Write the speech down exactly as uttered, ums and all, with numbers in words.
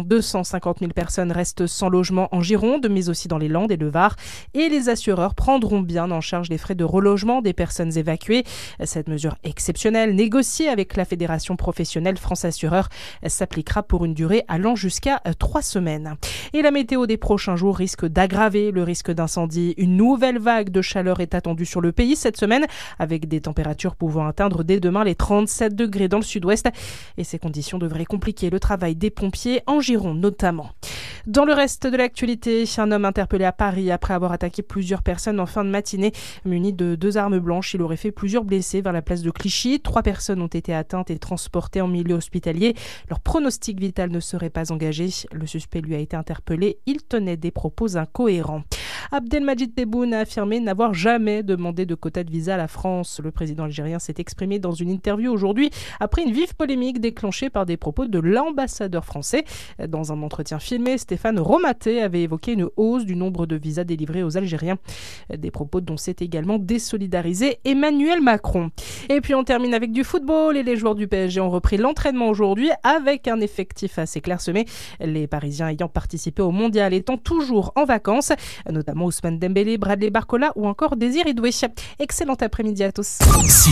deux cent cinquante mille personnes restent sans logement en Gironde, mais aussi dans les Landes et le Var. Et les assureurs prendront bien en charge les frais de relogement des personnes évacuées. Cette mesure exceptionnelle, négociée avec la Fédération professionnelle France Assureurs, s'appliquera pour une durée allant jusqu'à trois semaines. Et la météo des prochains jours risque d'aggraver le risque d'incendie. Une nouvelle vague de chaleur est attendue sur le pays cette semaine, avec des températures pouvant atteindre dès demain les trente-sept degrés dans le sud-ouest. Et ces conditions devraient compliquer le travail des pompiers en Gironde notamment. Dans le reste de l'actualité, un homme interpellé à Paris après avoir attaqué plusieurs personnes en fin de matinée. Muni de deux armes blanches, il aurait fait plusieurs blessés vers la place de Clichy. Trois personnes ont été atteintes et transportées en milieu hospitalier. Leur pronostic vital ne serait pas engagé. Le suspect lui a été interpellé. Il tenait des propos incohérents. Abdelmadjid Tebboune a affirmé n'avoir jamais demandé de quota de visa à la France. Le président algérien s'est exprimé dans une interview aujourd'hui après une vive polémique déclenchée par des propos de l'ambassadeur français. Dans un entretien filmé, Stéphane Romaté avait évoqué une hausse du nombre de visas délivrés aux Algériens. Des propos dont s'est également désolidarisé Emmanuel Macron. Et puis on termine avec du football et les joueurs du P S G ont repris l'entraînement aujourd'hui avec un effectif assez clairsemé. Les Parisiens ayant participé au mondial étant toujours en vacances, notamment Ousmane Dembélé, Bradley Barcola ou encore Désiré Doué. Excellent après-midi à tous.